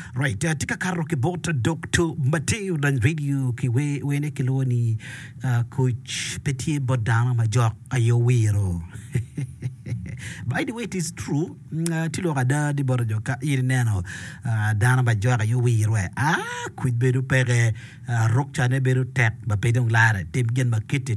Right, tika karo ke bota Dr. Mateo dan radio ki we ne kiloni coach Petit Bodana majok ayowiro. By the way, it is true. Tilo kada di borojo ka irineno dana majok ayowiro. Quid beru pere rock chane beru tek ba pedong lare tim gen makete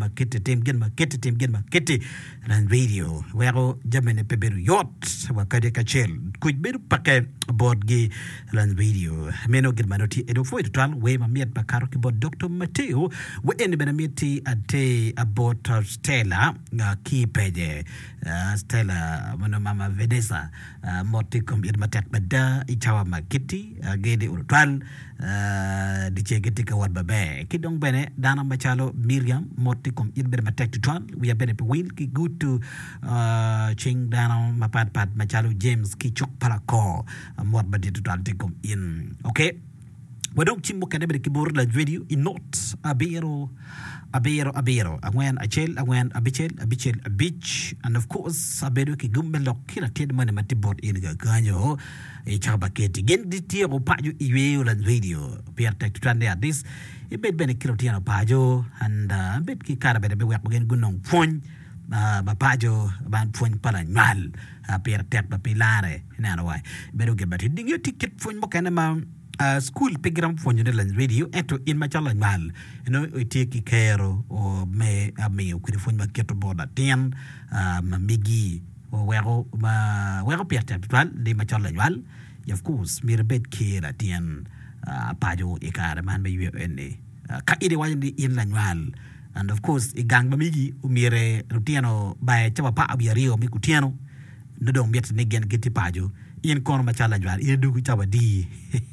dan radio. Wero jamene peberu yot wakade kachel. Quid beru pake board gi lan radio meno gid manoti edo foi total we ma miet bakaro ki bod Dr. Mateo we en bena mieti ate about Stella ki peje Stella mono mama Vanessa moti kom ir matek bada ichawa makiti gede urutwal DJ geti ka wad babe kidong bene dana machalo Miriam moti kom ir bena matek total we are bene will ki good to ching dana mapat machalo James ki chok palako mod badi total tekom in okay wadong chimbo kadebe kibur la video in not abero angwen achel angwen abichel abich and of course abero ki gumbelo kila ted mane matibot in ga ganyo e chaba keti gen ditio pajo iwe la video pier tek tande this e bet bene kilo tiano pajo and bet ki kara bene be wak gen gunong fon bapajo ban fon pala nyal per tek ba pilare nana wai bedo get bat ding yo ticket fon mo kana ma school program fon de lan radio eto in ma chala mal no take care o me ku fon ma keto boda ten ma migi o wero per tek tal de ma chala mal of course mir bet kera ten pajo e kare man be yo ene ka ide wajindi in lan mal. And of course, igang mamigi umire rutiano by chapa pa abiario mikutiano no dong miet negen geti pajo in kono machala jwal in du chapa di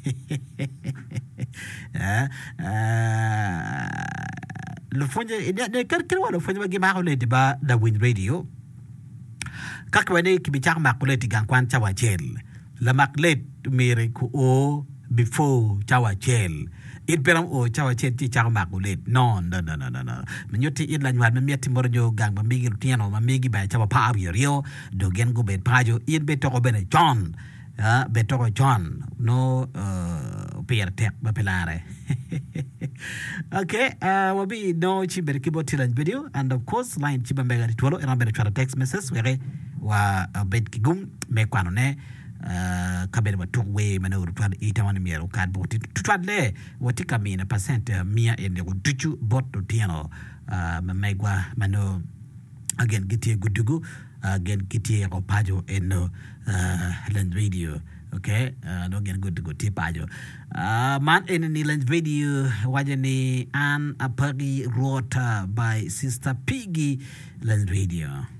lo fonje ne kar wala fonje magi ma hole ba da win radio kakwane kibichak makuleti gang kwan chawa chel la maklet umire ku o before chawa chel it peram o chawa cheti chawa makulet no menyoti in la nywan memiati morjo gang mamigi rutiano mamigi ba chawa pa rio do gen go bet pajo in betoko bene John betoko John no per tek ba pelare okay wabi no chiber kiboti lan video and of course line chibambega ritwalo era bene chara text message were wa bet kigum me kwano ne kabere batuk we mana urutwad itamani miero kad boti tutwadle watika mina percent mia ende utuchu bot to tiano mamegwa mano again gitie gudugu again gitie opajo eno land radio okay no get good to go tipajo man in the land video wajani an apagi rota by Sister Piggy land radio.